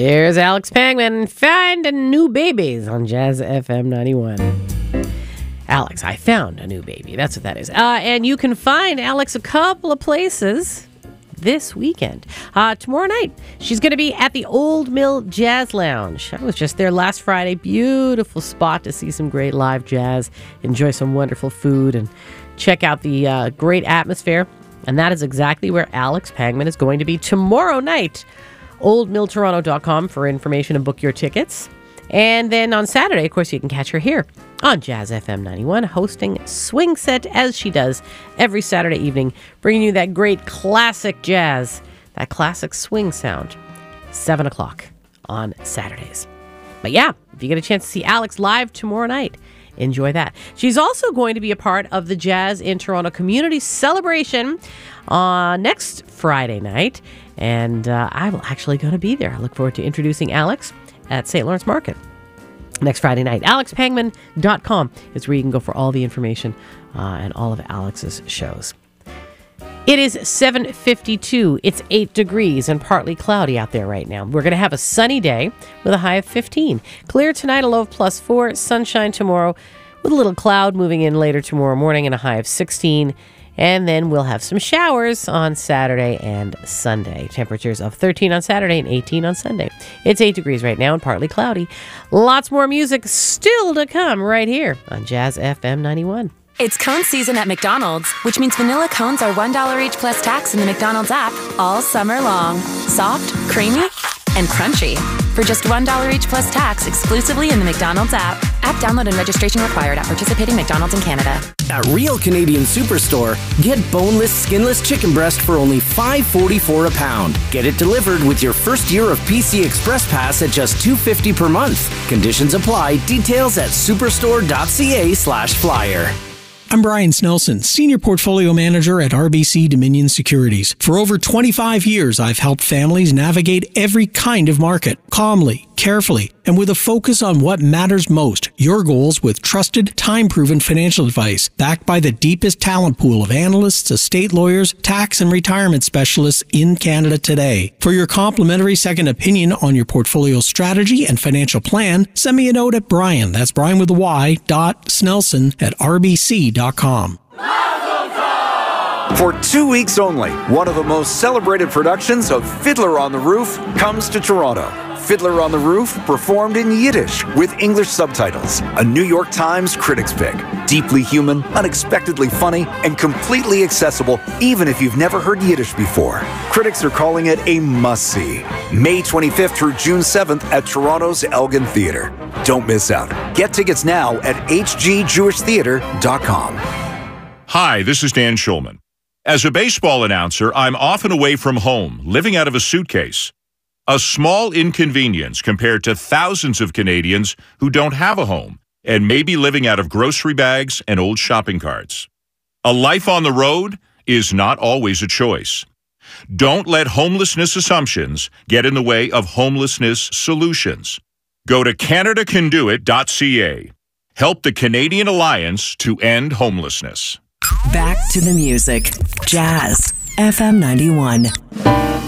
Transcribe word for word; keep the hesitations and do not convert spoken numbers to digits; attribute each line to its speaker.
Speaker 1: There's Alex Pangman, Find a New Babies on Jazz F M ninety-one. Alex, I found a new baby. That's what that is. Uh, and you can find Alex a couple of places this weekend. Uh, tomorrow night, she's going to be at the Old Mill Jazz Lounge. I was just there last Friday. Beautiful spot to see some great live jazz, enjoy some wonderful food, and check out the uh, great atmosphere. And that is exactly where Alex Pangman is going to be tomorrow night. old mill toronto dot com for information and book your tickets. And then on Saturday, of course, you can catch her here on Jazz F M ninety-one, hosting Swing Set as she does every Saturday evening, bringing you that great classic jazz, that classic swing sound, seven o'clock on Saturdays. But yeah, if you get a chance to see Alex live tomorrow night, enjoy that. She's also going to be a part of the Jazz in Toronto Community Celebration uh, next Friday night, and uh, I'm actually going to be there. I look forward to introducing Alex at Saint Lawrence Market next Friday night. alex pangman dot com is where you can go for all the information uh, and all of Alex's shows. It is seven fifty-two. It's eight degrees and partly cloudy out there right now. We're going to have a sunny day with a high of fifteen. Clear tonight, a low of plus four. Sunshine tomorrow with a little cloud moving in later tomorrow morning and a high of sixteen. And then we'll have some showers on Saturday and Sunday. Temperatures of thirteen on Saturday and eighteen on Sunday. It's eight degrees right now and partly cloudy. Lots more music still to come right here on Jazz F M ninety-one.
Speaker 2: It's cone season at McDonald's, which means vanilla cones are one dollar each plus tax in the McDonald's app all summer long. Soft, creamy, and crunchy. For just one dollar each plus tax exclusively in the McDonald's app. App download and registration required at participating McDonald's in Canada.
Speaker 3: At Real Canadian Superstore, get boneless, skinless chicken breast for only five forty-four a pound. Get it delivered with your first year of P C Express Pass at just two fifty per month. Conditions apply. Details at superstore.ca slash flyer.
Speaker 4: I'm Brian Snelson, Senior Portfolio Manager at R B C Dominion Securities. For over twenty-five years, I've helped families navigate every kind of market, calmly, carefully, and with a focus on what matters most, your goals with trusted, time-proven financial advice, backed by the deepest talent pool of analysts, estate lawyers, tax and retirement specialists in Canada today. For your complimentary second opinion on your portfolio strategy and financial plan, send me a note at Brian, that's Brian with a Y, dot Snelson at R B C dot com.
Speaker 5: For two weeks only, one of the most celebrated productions of Fiddler on the Roof comes to Toronto. Fiddler on the Roof, performed in Yiddish with English subtitles. A New York Times critics pick. Deeply human, unexpectedly funny, and completely accessible even if you've never heard Yiddish before. Critics are calling it a must-see. May twenty-fifth through June seventh at Toronto's Elgin Theatre. Don't miss out. Get tickets now at h g jewish theatre dot com.
Speaker 6: Hi, this is Dan Schulman. As a baseball announcer, I'm often away from home, living out of a suitcase. A small inconvenience compared to thousands of Canadians who don't have a home and may be living out of grocery bags and old shopping carts. A life on the road is not always a choice. Don't let homelessness assumptions get in the way of homelessness solutions. Go to canada can do it dot c a. Help the Canadian Alliance to end homelessness.
Speaker 7: Back to the music. Jazz F M ninety-one.